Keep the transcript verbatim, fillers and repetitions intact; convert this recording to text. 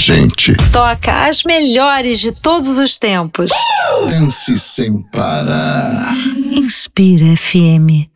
gente. Toca as melhores de todos os tempos. Dance sem parar. Inspira F M.